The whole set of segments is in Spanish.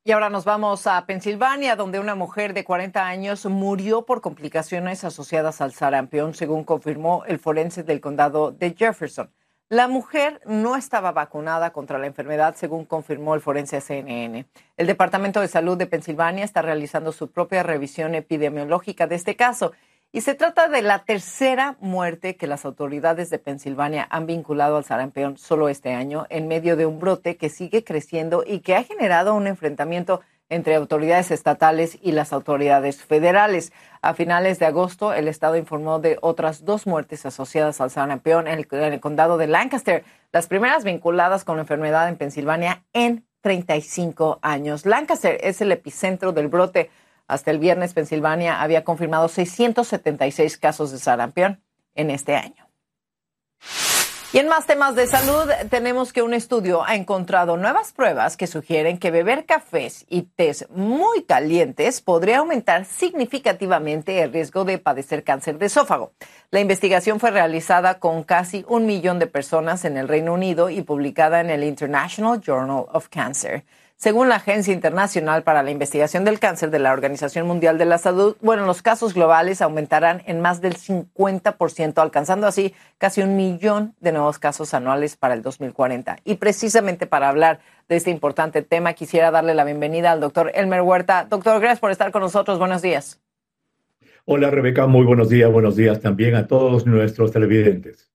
Y ahora nos vamos a Pensilvania, donde una mujer de 40 años murió por complicaciones asociadas al sarampión, según confirmó el forense del condado de Jefferson. La mujer no estaba vacunada contra la enfermedad, según confirmó el forense a CNN. El Departamento de Salud de Pensilvania está realizando su propia revisión epidemiológica de este caso. Y se trata de la tercera muerte que las autoridades de Pensilvania han vinculado al sarampión solo este año, en medio de un brote que sigue creciendo y que ha generado un enfrentamiento entre autoridades estatales y las autoridades federales. A finales de agosto, el estado informó de otras 2 muertes asociadas al sarampión en el condado de Lancaster, las primeras vinculadas con la enfermedad en Pensilvania en 35 años. Lancaster es el epicentro del brote. Hasta el viernes, Pensilvania había confirmado 676 casos de sarampión en este año. Y en más temas de salud, tenemos que un estudio ha encontrado nuevas pruebas que sugieren que beber cafés y tés muy calientes podría aumentar significativamente el riesgo de padecer cáncer de esófago. La investigación fue realizada con casi 1 millón de personas en el Reino Unido y publicada en el International Journal of Cancer. Según la Agencia Internacional para la Investigación del Cáncer de la Organización Mundial de la Salud, los casos globales aumentarán en más del 50%, alcanzando así casi 1 millón de nuevos casos anuales para el 2040. Y precisamente para hablar de este importante tema, quisiera darle la bienvenida al doctor Elmer Huerta. Doctor, gracias por estar con nosotros. Buenos días. Hola, Rebeca. Muy buenos días también a todos nuestros televidentes.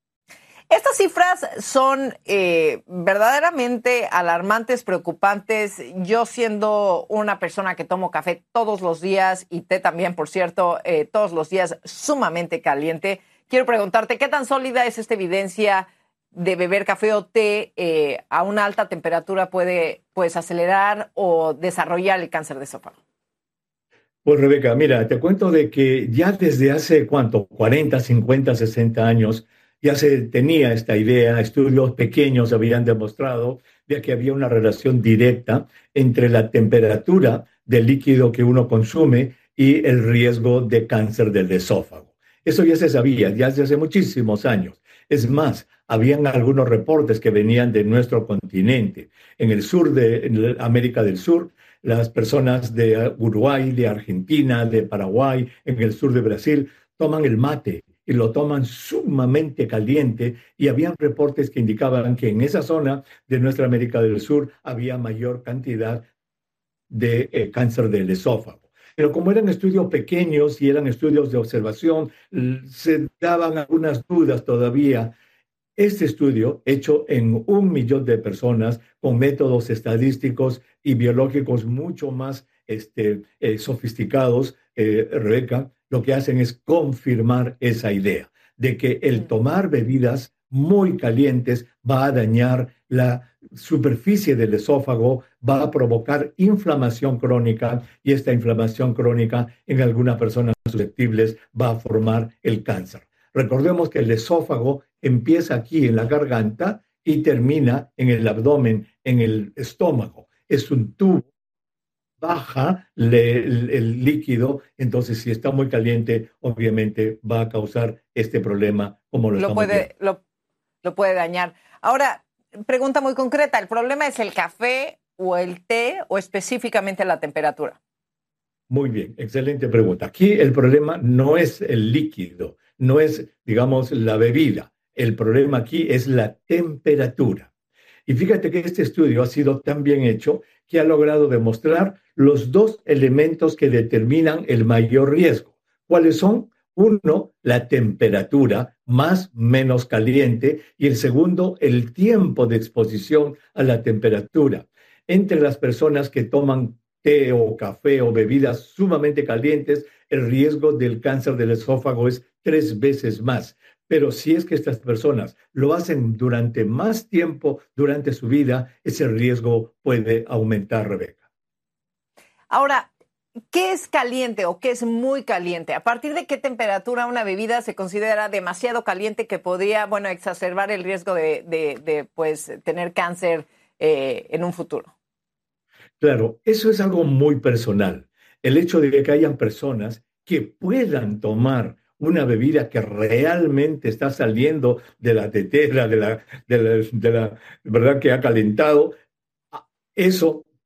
Estas cifras son verdaderamente alarmantes, preocupantes. Yo siendo una persona que tomo café todos los días y té también, por cierto, todos los días sumamente caliente, quiero preguntarte, ¿qué tan sólida es esta evidencia de beber café o té a una alta temperatura puede acelerar o desarrollar el cáncer de esófago? Pues Rebeca, mira, te cuento de que ya desde hace, ¿cuánto? 40, 50, 60 años, ya se tenía esta idea, estudios pequeños habían demostrado de que había una relación directa entre la temperatura del líquido que uno consume y el riesgo de cáncer del esófago. Eso ya se sabía, ya desde hace muchísimos años. Es más, habían algunos reportes que venían de nuestro continente. En el sur de América del Sur, las personas de Uruguay, de Argentina, de Paraguay, en el sur de Brasil, toman el mate y lo toman sumamente caliente, y habían reportes que indicaban que en esa zona de nuestra América del Sur había mayor cantidad de cáncer del esófago. Pero como eran estudios pequeños y eran estudios de observación, se daban algunas dudas todavía. Este estudio, hecho en 1 millón de personas con métodos estadísticos y biológicos mucho más sofisticados, Rebeca, lo que hacen es confirmar esa idea de que el tomar bebidas muy calientes va a dañar la superficie del esófago, va a provocar inflamación crónica, y esta inflamación crónica en algunas personas susceptibles va a formar el cáncer. Recordemos que el esófago empieza aquí en la garganta y termina en el abdomen, en el estómago. Es un tubo, baja el líquido, entonces si está muy caliente, obviamente va a causar este problema como lo estamos viendo. Lo puede dañar. Ahora, pregunta muy concreta, ¿el problema es el café o el té o específicamente la temperatura? Muy bien, excelente pregunta. Aquí el problema no es el líquido, no es, digamos, la bebida. El problema aquí es la temperatura. Y fíjate que este estudio ha sido tan bien hecho que ha logrado demostrar los 2 elementos que determinan el mayor riesgo. ¿Cuáles son? Uno, la temperatura, más menos caliente, y el segundo, el tiempo de exposición a la temperatura. Entre las personas que toman té o café o bebidas sumamente calientes, el riesgo del cáncer del esófago es 3 veces más. Pero si es que estas personas lo hacen durante más tiempo durante su vida, ese riesgo puede aumentar, Rebeca. Ahora, ¿qué es caliente o qué es muy caliente? ¿A partir de qué temperatura una bebida se considera demasiado caliente que podría, exacerbar el riesgo de tener cáncer en un futuro? Claro, eso es algo muy personal. El hecho de que hayan personas que puedan tomar una bebida que realmente está saliendo de la tetera, ¿verdad?, que ha calentado, eso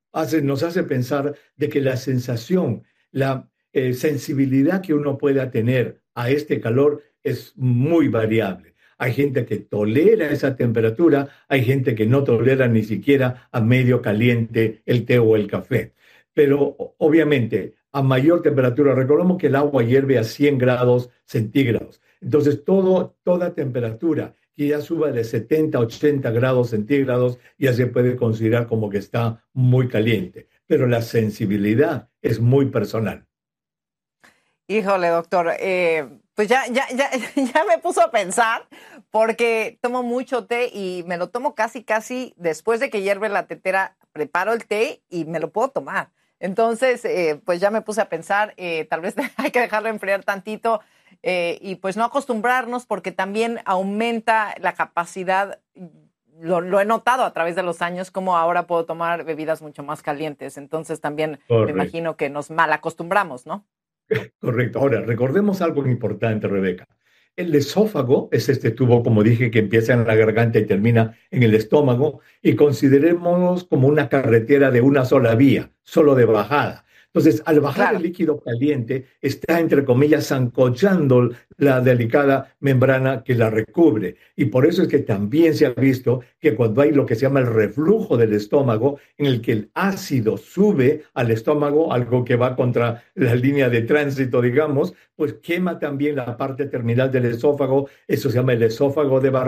nos hace pensar de que la sensación, la sensibilidad que uno pueda tener a este calor es muy variable. Hay gente que tolera esa temperatura, hay gente que no tolera ni siquiera a medio caliente el té o el café. Pero obviamente, a mayor temperatura, recordemos que el agua hierve a 100 grados centígrados. Entonces, toda temperatura que ya suba de 70 a 80 grados centígrados ya se puede considerar como que está muy caliente. Pero la sensibilidad es muy personal. Híjole, doctor, pues ya me puso a pensar porque tomo mucho té y me lo tomo casi después de que hierve la tetera, preparo el té y me lo puedo tomar. Entonces, pues ya me puse a pensar, tal vez hay que dejarlo enfriar tantito y pues no acostumbrarnos porque también aumenta la capacidad. Lo he notado a través de los años, como ahora puedo tomar bebidas mucho más calientes. Entonces también me Correcto. imagino que nos mal acostumbramos, ¿no? Correcto. Ahora, recordemos algo importante, Rebeca. El esófago es este tubo, como dije, que empieza en la garganta y termina en el estómago, y considerémonos como una carretera de una sola vía, solo de bajada. Entonces, al bajar el Claro. líquido caliente, está, entre comillas, zancochando la delicada membrana que la recubre. Y por eso es que también se ha visto que cuando hay lo que se llama el reflujo del estómago, en el que el ácido sube al estómago, algo que va contra la línea de tránsito, digamos, pues quema también la parte terminal del esófago, eso se llama el esófago de